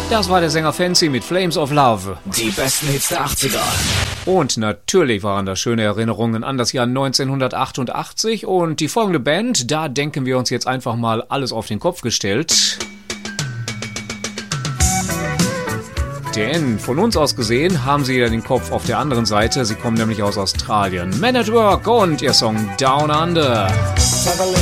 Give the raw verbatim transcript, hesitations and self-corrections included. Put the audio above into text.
Das war der Sänger Fancy mit Flames of Love. Die besten Hits der achtziger. Und natürlich waren das schöne Erinnerungen an das Jahr neunzehnhundertachtundachtzig. Und die folgende Band, da denken wir uns jetzt einfach mal alles auf den Kopf gestellt. Denn von uns aus gesehen haben sie ja den Kopf auf der anderen Seite. Sie kommen nämlich aus Australien. Men at Work und ihr Song Down Under.